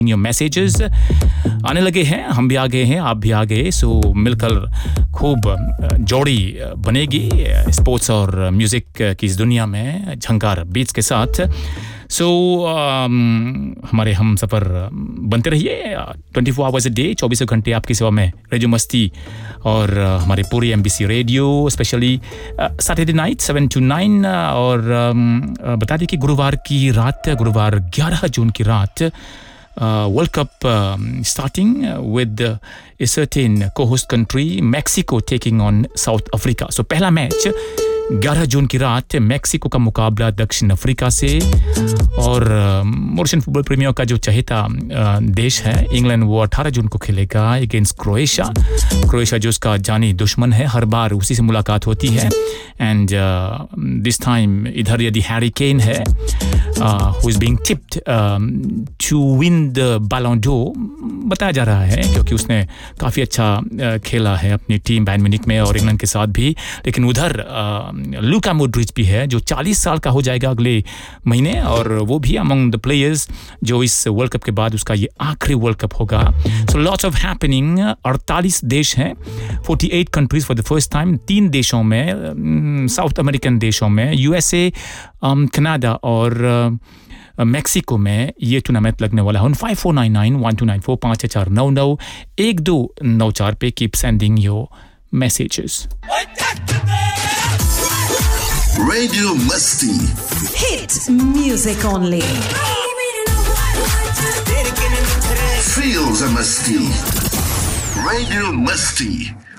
Your messages आने लगे हैं, हम भी आ गए हैं, आप भी आ गए, सो मिलकर खूब जोड़ी बनेगी स्पोर्ट्स और म्यूज़िक की इस दुनिया में झंकार बीट्स के साथ। सो हमारे हम सफ़र बनते रहिए 24 आवर्स अ डे, 24 घंटे आपकी सेवा में रेडियो मस्ती और हमारे पूरी MBC radio, specially Saturday night 7 to 9। और बता दें कि गुरुवार की रात, गुरुवार 11 जून की रात, World Cup starting with a certain co-host country Mexico taking on South Africa. So पहला मैच 11 जून की रात मैक्सिको का मुकाबला दक्षिण अफ्रीका से। और मॉरिशन फुटबॉल प्रेमियों का जो चहेता देश है इंग्लैंड, वो 18 जून को खेलेगा अगेंस्ट क्रोएशिया जो उसका जानी दुश्मन है, हर बार उसी से मुलाकात होती है। एंड दिस टाइम इधर यदि हैरी केन है who is being tipped to win the Ballon d'Or, बताया जा रहा है क्योंकि उसने काफ़ी अच्छा खेला है अपनी टीम बायर्न म्यूनिख में और इंग्लैंड के साथ भी। लेकिन उधर लूका मॉड्रिच भी है जो 40 साल का हो जाएगा अगले महीने, और वो भी अमंग द प्लेयर्स जो इस वर्ल्ड कप के बाद उसका ये आखिरी वर्ल्ड कप होगा। So lots of happening. 48 देश हैं, 48 countries for the first time, 3 देशों में, साउथ अमेरिकन देशों में, USA, कनाडा और मैक्सिको में ये टूर्नामेंट लगने वाला है। 54991294 5499 1294 पे keep sending your messages. Radio Musti. Hit music only. Feels a Musti. Radio Musti.